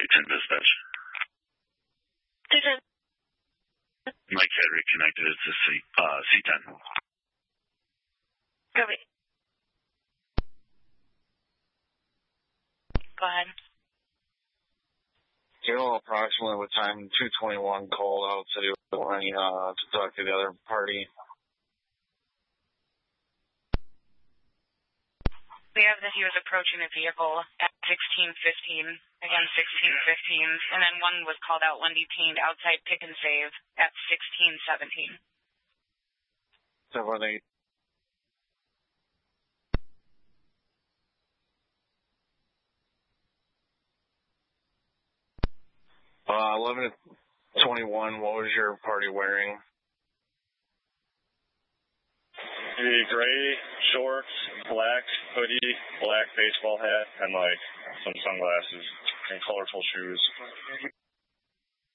10 dispatch. Mike had reconnected it to C10. Copy. Go ahead. Do you know approximately what time 221 called out, said he was going to talk to the other party? We have that he was approaching a vehicle at 16:15, again 16:15, and then one was called out when detained outside Pick and Save at 16:17. So were they... Uh, 11:21, what was your party wearing? The gray shorts, black hoodie, black baseball hat, and like some sunglasses and colorful shoes.